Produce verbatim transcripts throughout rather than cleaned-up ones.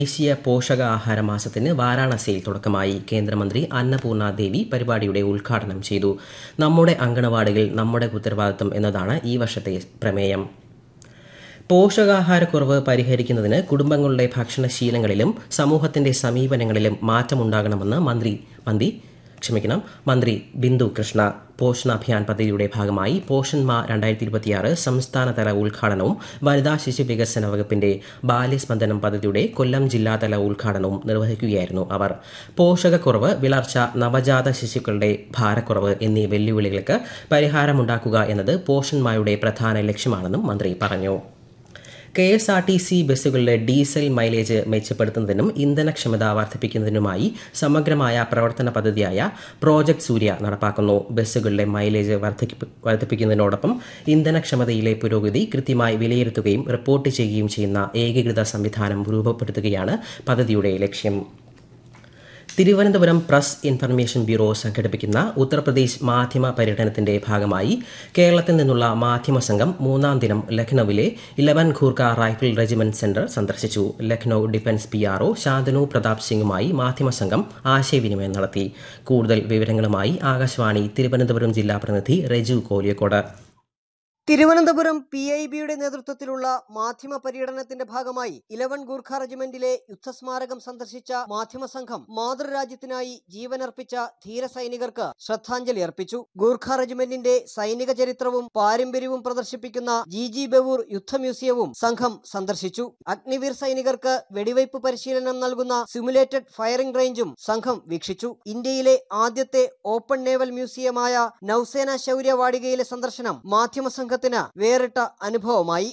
ദേശീയ പോഷകാഹാര മാസത്തിന് വാരാണസിയിൽ തുടക്കമായി. കേന്ദ്രമന്ത്രി അന്നപൂർണ ദേവി പരിപാടിയുടെ ഉദ്ഘാടനം ചെയ്തു. നമ്മുടെ അങ്കണവാടികൾ നമ്മുടെ ഉത്തരവാദിത്തം എന്നതാണ് ഈ വർഷത്തെ പ്രമേയം. പോഷകാഹാരക്കുറവ് പരിഹരിക്കുന്നതിന് കുടുംബങ്ങളുടെ ഭക്ഷണശീലങ്ങളിലും സമൂഹത്തിന്റെ സമീപനങ്ങളിലും മാറ്റമുണ്ടാകണമെന്ന് മന്ത്രി മന്ത്രി ക്ഷമിക്കണം മന്ത്രി ബിന്ദു കൃഷ്ണ. പോഷൺ അഭിയാൻ പദ്ധതിയുടെ ഭാഗമായി പോഷൺ മാ രണ്ടായിരത്തി ഇരുപത്തിയാറ് സംസ്ഥാനതല ഉദ്ഘാടനവും വനിതാ ശിശു വികസന വകുപ്പിന്റെ ബാല്യസ്പന്ദനം പദ്ധതിയുടെ കൊല്ലം ജില്ലാതല ഉദ്ഘാടനവും നിർവഹിക്കുകയായിരുന്നു അവർ. പോഷകക്കുറവ്, വിളർച്ച, നവജാത ശിശുക്കളുടെ ഭാരക്കുറവ് എന്നീ വെല്ലുവിളികൾക്ക് പരിഹാരമുണ്ടാക്കുക എന്നത് പോഷൺ മായുടെ പ്രധാന ലക്ഷ്യമാണെന്നും മന്ത്രി പറഞ്ഞു. K S R T C ബസ്സുകളുടെ ഡീസൽ മൈലേജ് മെച്ചപ്പെടുത്തുന്നതിനും ഇന്ധനക്ഷമത വർദ്ധിപ്പിക്കുന്നതിനുമായി സമഗ്രമായ പ്രവർത്തന പദ്ധതിയായ പ്രോജക്ട് സൂര്യ നടപ്പാക്കുന്നു. ബസ്സുകളുടെ മൈലേജ് വർദ്ധിപ്പിക്കുന്നതിനോടൊപ്പം ഇന്ധനക്ഷമതയിലെ പുരോഗതി കൃത്യമായി വിലയിരുത്തുകയും റിപ്പോർട്ട് ചെയ്യുകയും ചെയ്യുന്ന ഏകീകൃത സംവിധാനം രൂപപ്പെടുത്തുകയാണ് പദ്ധതിയുടെ ലക്ഷ്യം. തിരുവനന്തപുരം പ്രസ് ഇൻഫർമേഷൻ ബ്യൂറോ സംഘടിപ്പിക്കുന്ന ഉത്തർപ്രദേശ് മാധ്യമ പര്യടനത്തിന്റെ ഭാഗമായി കേരളത്തിൽ നിന്നുള്ള മാധ്യമ സംഘം മൂന്നാം ദിനം ലഖ്നൌവിലെ Eleven Gorkha rifle regiment centre സന്ദർശിച്ചു. Lucknow defence P R O Shantanu Pratap സിംഗുമായി മാധ്യമ സംഘം ആശയവിനിമയം നടത്തി. കൂടുതൽ വിവരങ്ങളുമായി ആകാശവാണി തിരുവനന്തപുരം ജില്ലാ പ്രതിനിധി രജു കോലിയക്കോട്. തിരുവനന്തപുരം പി ഐ ബിയുടെ നേതൃത്വത്തിലുള്ള മാധ്യമ പര്യടനത്തിന്റെ ഭാഗമായി ഇലവൻ ഗൂർഖ റെജിമെന്റിലെ യുദ്ധസ്മാരകം സന്ദർശിച്ച മാധ്യമ സംഘം മാതൃരാജ്യത്തിനായി ജീവനർപ്പിച്ച ധീര സൈനികർക്ക് ശ്രദ്ധാഞ്ജലി അർപ്പിച്ചു. ഗൂർഖ റെജിമെന്റിന്റെ സൈനിക ചരിത്രവും പാരമ്പര്യവും പ്രദർശിപ്പിക്കുന്ന ജി ജി ബവൂർ യുദ്ധ മ്യൂസിയവും സംഘം സന്ദർശിച്ചു. അഗ്നിവീർ സൈനികർക്ക് വെടിവയ്പ് പരിശീലനം നൽകുന്ന സിമുലേറ്റഡ് ഫയറിംഗ് റേഞ്ചും സംഘം വീക്ഷിച്ചു. ഇന്ത്യയിലെ ആദ്യത്തെ ഓപ്പൺ നേവൽ മ്യൂസിയമായ നൌസേന ശൗര്യ വാടികയിലെ സന്ദർശനം മാധ്യമ സംഘത്തിന് വേറിട്ട അനുഭവമായി.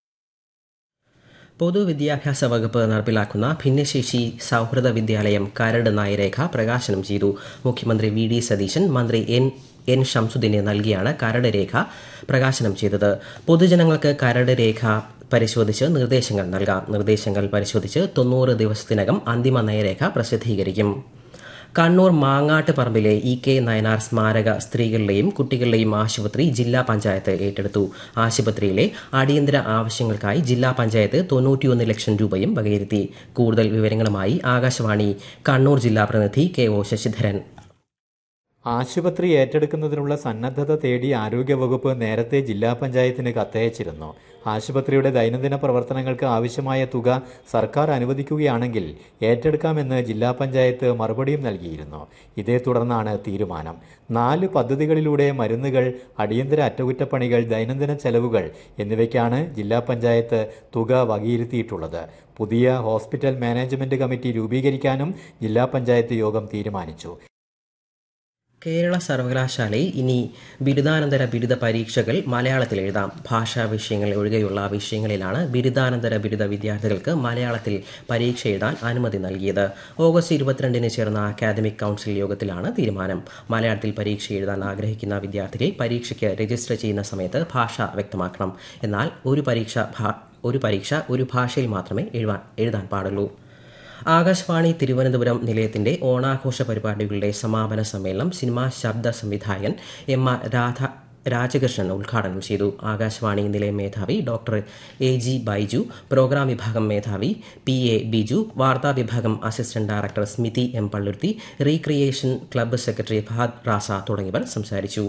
പൊതുവിദ്യാഭ്യാസ വകുപ്പ് നടപ്പിലാക്കുന്ന ഭിന്നശേഷി സൗഹൃദ വിദ്യാലയം കരട് നയരേഖ പ്രകാശനം ചെയ്തു. മുഖ്യമന്ത്രി വി ഡി സതീശൻ മന്ത്രി എൻ എൻ ഷംസുദ്ദീന് നൽകിയാണ് കരട് രേഖ പ്രകാശനം ചെയ്തത്. പൊതുജനങ്ങൾക്ക് കരട് രേഖ പരിശോധിച്ച് നിർദ്ദേശങ്ങൾ നൽകാം. നിർദ്ദേശങ്ങൾ പരിശോധിച്ച് തൊണ്ണൂറ് ദിവസത്തിനകം അന്തിമ നയരേഖ പ്രസിദ്ധീകരിക്കും. കണ്ണൂർ മാങ്ങാട്ട് പറമ്പിലെ ഇ കെ നയനാർ സ്മാരക സ്ത്രീകളുടെയും കുട്ടികളുടെയും ആശുപത്രി ജില്ലാ പഞ്ചായത്ത് ഏറ്റെടുത്തു. ആശുപത്രിയിലെ അടിയന്തര ആവശ്യങ്ങൾക്കായി ജില്ലാ പഞ്ചായത്ത് തൊണ്ണൂറ്റിയൊന്ന് ലക്ഷം രൂപയും വകയിരുത്തി. കൂടുതൽ വിവരങ്ങളുമായി ആകാശവാണി കണ്ണൂർ ജില്ലാ പ്രതിനിധി കെ ഒ ശശിധരൻ. ആശുപത്രി ഏറ്റെടുക്കുന്നതിനുള്ള സന്നദ്ധത തേടി ആരോഗ്യവകുപ്പ് നേരത്തെ ജില്ലാ പഞ്ചായത്തിന് കത്തയച്ചിരുന്നു. ആശുപത്രിയുടെ ദൈനംദിന പ്രവർത്തനങ്ങൾക്ക് ആവശ്യമായ തുക സർക്കാർ അനുവദിക്കുകയാണെങ്കിൽ ഏറ്റെടുക്കാമെന്ന് ജില്ലാ പഞ്ചായത്ത് മറുപടിയും നൽകിയിരുന്നു. ഇതേ തുടർന്നാണ് തീരുമാനം. നാല് പദ്ധതികളിലൂടെ മരുന്നുകൾ, അടിയന്തര അറ്റകുറ്റപ്പണികൾ, ദൈനംദിന ചെലവുകൾ എന്നിവയ്ക്കാണ് ജില്ലാ പഞ്ചായത്ത് തുക വകയിരുത്തിയിട്ടുള്ളത്. പുതിയ ഹോസ്പിറ്റൽ മാനേജ്മെന്റ് കമ്മിറ്റി രൂപീകരിക്കാനും ജില്ലാ പഞ്ചായത്ത് യോഗം തീരുമാനിച്ചു. കേരള സർവകലാശാലയിൽ ഇനി ബിരുദാനന്തര ബിരുദ പരീക്ഷകൾ മലയാളത്തിൽ എഴുതാം. ഭാഷാ വിഷയങ്ങൾ ഒഴികെയുള്ള വിഷയങ്ങളിലാണ് ബിരുദാനന്തര ബിരുദ വിദ്യാർത്ഥികൾക്ക് മലയാളത്തിൽ പരീക്ഷ എഴുതാൻ അനുമതി നൽകിയത്. ഓഗസ്റ്റ് ഇരുപത്തിരണ്ടിന് ചേർന്ന അക്കാദമിക് കൗൺസിൽ യോഗത്തിലാണ് തീരുമാനം. മലയാളത്തിൽ പരീക്ഷ എഴുതാൻ ആഗ്രഹിക്കുന്ന വിദ്യാർത്ഥികൾ പരീക്ഷയ്ക്ക് രജിസ്റ്റർ ചെയ്യുന്ന സമയത്ത് ഭാഷ വ്യക്തമാക്കണം. എന്നാൽ ഒരു പരീക്ഷ ഒരു പരീക്ഷ ഒരു ഭാഷയിൽ മാത്രമേ എഴുതാൻ എഴുതാൻ പാടുള്ളൂ. ആകാശവാണി തിരുവനന്തപുരം നിലയത്തിന്റെ ഓണാഘോഷ പരിപാടികളുടെ സമാപന സമ്മേളനം സിനിമാ ശബ്ദ സംവിധായകൻ എം ആർ രാധ രാജകൃഷ്ണൻ ഉദ്ഘാടനം ചെയ്തു. ആകാശവാണി നിലയം മേധാവി doctor A G Baiju, programme വിഭാഗം മേധാവി പി എ ബിജു, വാർത്താ വിഭാഗം അസിസ്റ്റന്റ് ഡയറക്ടർ സ്മിതി M Palluruthy, recreation club secretary Fahad Raza തുടങ്ങിയവർ സംസാരിച്ചു.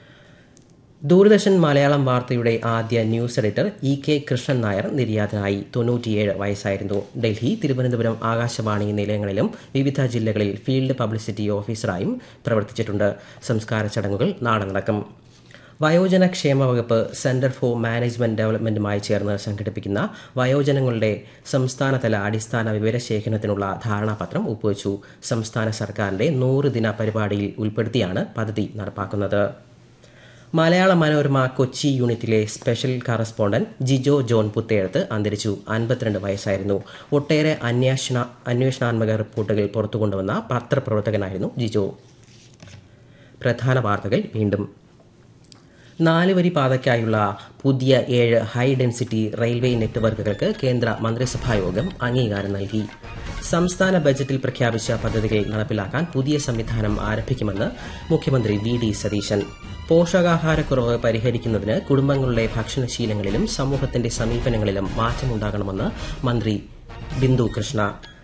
ദൂരദർശൻ മലയാളം വാർത്തയുടെ ആദ്യ news editor E K Krishnan Nair നിര്യാതനായി. തൊണ്ണൂറ്റിയേഴ് വയസ്സായിരുന്നു. ഡൽഹി, തിരുവനന്തപുരം ആകാശവാണി നിലയങ്ങളിലും വിവിധ ജില്ലകളിൽ ഫീൽഡ് പബ്ലിസിറ്റി ഓഫീസറായും പ്രവർത്തിച്ചിട്ടുണ്ട്. സംസ്കാര ചടങ്ങുകൾ നാളെ നടക്കും. വയോജന ക്ഷേമ വകുപ്പ് സെന്റർ ഫോർ മാനേജ്മെന്റ് ഡെവലപ്മെന്റുമായി ചേർന്ന് സംഘടിപ്പിക്കുന്ന വയോജനങ്ങളുടെ സംസ്ഥാനതല അടിസ്ഥാന വിവരശേഖരണത്തിനുള്ള ധാരണാപത്രം ഒപ്പുവച്ചു. സംസ്ഥാന സർക്കാരിന്റെ നൂറ് ദിന പരിപാടിയിൽ ഉൾപ്പെടുത്തിയാണ് പദ്ധതി നടപ്പാക്കുന്നത്. മലയാള മനോരമ കൊച്ചി യൂണിറ്റിലെ special correspondent Jijo John Puthezhath അന്തരിച്ചു. അൻപത്തിരണ്ട് വയസ്സായിരുന്നു. ഒട്ടേറെ അന്വേഷണ അന്വേഷണാത്മക റിപ്പോർട്ടുകൾ പുറത്തുകൊണ്ടുവന്ന പത്രപ്രവർത്തകനായിരുന്നു ജിജോ. പ്രധാന വാർത്തകൾ വീണ്ടും. നാലുവരി പാതയ്ക്കായുള്ള പുതിയ ഏഴ് ഹൈ ഡെൻസിറ്റി റെയിൽവേ നെറ്റ്വർക്കുകൾക്ക് കേന്ദ്ര മന്ത്രിസഭായോഗം അംഗീകാരം നൽകി. സംസ്ഥാന ബജറ്റിൽ പ്രഖ്യാപിച്ച പദ്ധതികൾ നടപ്പിലാക്കാൻ പുതിയ സംവിധാനം ആരംഭിക്കുമെന്ന് മുഖ്യമന്ത്രി വി ഡി സതീശൻ. പോഷകാഹാരക്കുറവ് പരിഹരിക്കുന്നതിന് കുടുംബങ്ങളുടെ ഭക്ഷണശീലങ്ങളിലും സമൂഹത്തിന്റെ സമീപനങ്ങളിലും മാറ്റമുണ്ടാകണമെന്ന് മന്ത്രി ബിന്ദു കൃഷ്ണ.